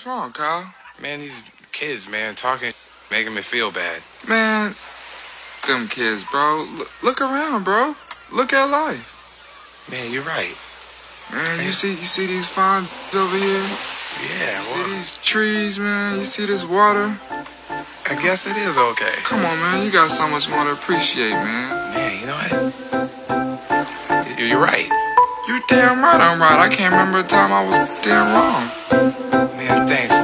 What's wrong, Kyle? Man, these kids, man, talking, making me feel bad. Man, them kids, bro. Look around, bro. Look at life. Man, you're right. Man, you see these fine over here? Yeah, You see these trees, man? You see this water? I guess it is okay. Come on, man. You got so much more to appreciate, man. Man, you know what? You're right. You damn right I'm right. I can't remember a time I was damn wrong. Man, thanks,